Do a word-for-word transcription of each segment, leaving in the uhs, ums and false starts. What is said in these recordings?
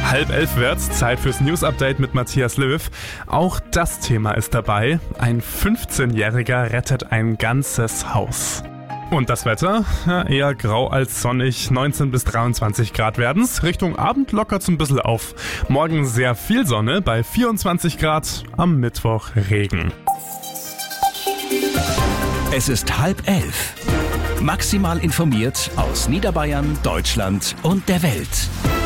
Halb elf wird's, Zeit fürs News-Update mit Matthias Löw. Auch das Thema ist dabei. Ein fünfzehnjähriger rettet ein ganzes Haus. Und das Wetter? Ja, eher grau als sonnig. neunzehn bis dreiundzwanzig Grad werden's. Richtung Abend lockert's ein bisschen auf. Morgen sehr viel Sonne bei vierundzwanzig Grad. Am Mittwoch Regen. Es ist halb elf. Maximal informiert aus Niederbayern, Deutschland und der Welt.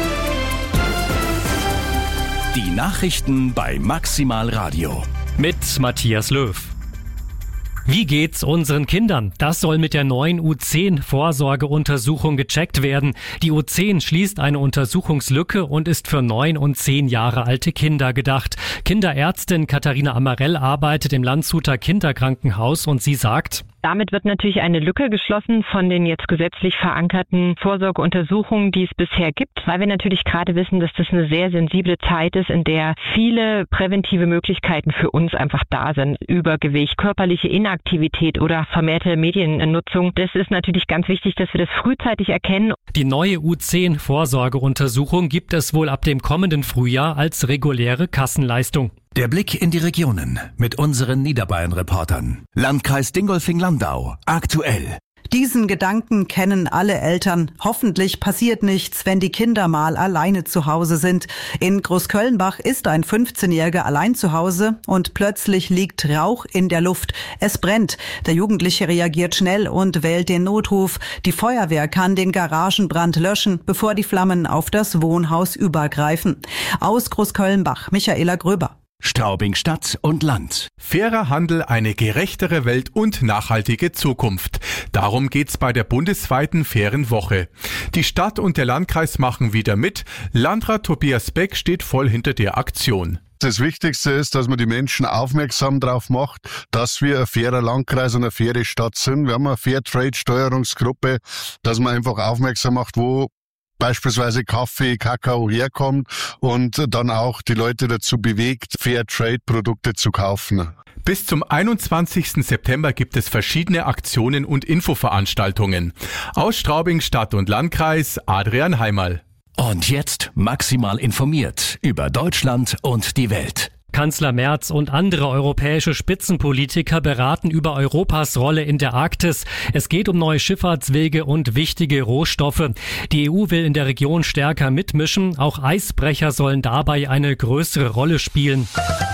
Die Nachrichten bei Maximal Radio. Mit Matthias Löw. Wie geht's unseren Kindern? Das soll mit der neuen U zehn Vorsorgeuntersuchung gecheckt werden. Die U zehn schließt eine Untersuchungslücke und ist für neun und zehn Jahre alte Kinder gedacht. Kinderärztin Katharina Amarell arbeitet im Landshuter Kinderkrankenhaus und sie sagt: Damit wird natürlich eine Lücke geschlossen von den jetzt gesetzlich verankerten Vorsorgeuntersuchungen, die es bisher gibt, weil wir natürlich gerade wissen, dass das eine sehr sensible Zeit ist, in der viele präventive Möglichkeiten für uns einfach da sind. Übergewicht, körperliche Inaktivität oder vermehrte Mediennutzung. Das ist natürlich ganz wichtig, dass wir das frühzeitig erkennen. Die neue U zehn Vorsorgeuntersuchung gibt es wohl ab dem kommenden Frühjahr als reguläre Kassenleistung. Der Blick in die Regionen mit unseren Niederbayern-Reportern. Landkreis Dingolfing-Landau. Aktuell. Diesen Gedanken kennen alle Eltern. Hoffentlich passiert nichts, wenn die Kinder mal alleine zu Hause sind. In Großkölnbach ist ein fünfzehnjähriger allein zu Hause und plötzlich liegt Rauch in der Luft. Es brennt. Der Jugendliche reagiert schnell und wählt den Notruf. Die Feuerwehr kann den Garagenbrand löschen, bevor die Flammen auf das Wohnhaus übergreifen. Aus Großkölnbach, Michaela Gröber. Straubing Stadt und Land. Fairer Handel, eine gerechtere Welt und nachhaltige Zukunft. Darum geht's bei der bundesweiten Fairen Woche. Die Stadt und der Landkreis machen wieder mit. Landrat Tobias Beck steht voll hinter der Aktion. Das Wichtigste ist, dass man die Menschen aufmerksam darauf macht, dass wir ein fairer Landkreis und eine faire Stadt sind. Wir haben eine Fairtrade-Steuerungsgruppe, dass man einfach aufmerksam macht, wo beispielsweise Kaffee, Kakao herkommt und dann auch die Leute dazu bewegt, Fairtrade-Produkte zu kaufen. Bis zum einundzwanzigsten September gibt es verschiedene Aktionen und Infoveranstaltungen. Aus Straubing Stadt und Landkreis, Adrian Heimerl. Und jetzt maximal informiert über Deutschland und die Welt. Kanzler Merz und andere europäische Spitzenpolitiker beraten über Europas Rolle in der Arktis. Es geht um neue Schifffahrtswege und wichtige Rohstoffe. Die E U will in der Region stärker mitmischen. Auch Eisbrecher sollen dabei eine größere Rolle spielen.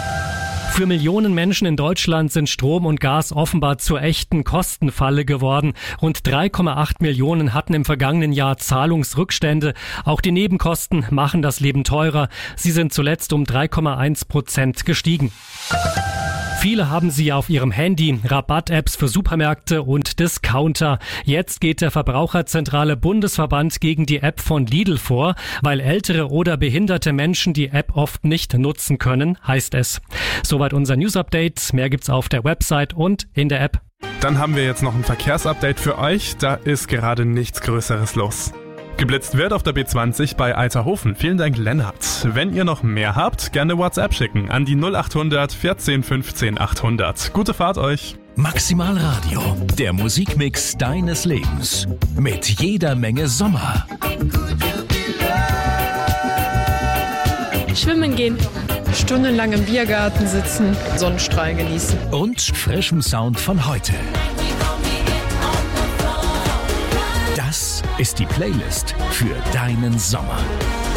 Für Millionen Menschen in Deutschland sind Strom und Gas offenbar zur echten Kostenfalle geworden. Rund drei Komma acht Millionen hatten im vergangenen Jahr Zahlungsrückstände. Auch die Nebenkosten machen das Leben teurer. Sie sind zuletzt um drei Komma eins Prozent gestiegen. Viele haben sie auf ihrem Handy, Rabatt-Apps für Supermärkte und Discounter. Jetzt geht der Verbraucherzentrale Bundesverband gegen die App von Lidl vor, weil ältere oder behinderte Menschen die App oft nicht nutzen können, heißt es. Soweit unser News-Update. Mehr gibt's auf der Website und in der App. Dann haben wir jetzt noch ein Verkehrsupdate für euch. Da ist gerade nichts Größeres los. Geblitzt wird auf der B zwanzig bei Eiterhofen. Vielen Dank, Lennart. Wenn ihr noch mehr habt, gerne WhatsApp schicken an die null achthundert vierzehn fünfzehn achthundert. Gute Fahrt euch. Maximal Radio, der Musikmix deines Lebens. Mit jeder Menge Sommer. Schwimmen gehen. Stundenlang im Biergarten sitzen, Sonnenstrahlen genießen. Und frischem Sound von heute. Das ist die Playlist für deinen Sommer.